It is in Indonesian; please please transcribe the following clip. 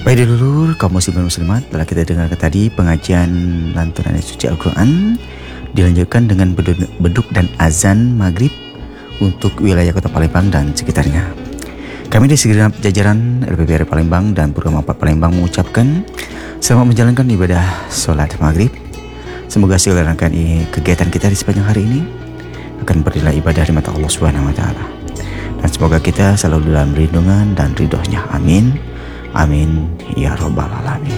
Baik dulu kaum muslimin muslimat, telah kita dengarkan tadi pengajian lantunan ayat suci Al-Quran, dilanjutkan dengan beduk dan azan maghrib untuk wilayah Kota Palembang dan sekitarnya. Kami di segenap jajaran LPPR Palembang dan Program 4 Palembang mengucapkan selamat menjalankan ibadah sholat maghrib. Semoga segala rangkaian kegiatan kita di sepanjang hari ini akan berilah ibadah di mata Allah Subhanahu wa Ta'ala, dan semoga kita selalu dalam lindungan dan ridhonya. Amin. Amin ya robbal alamin.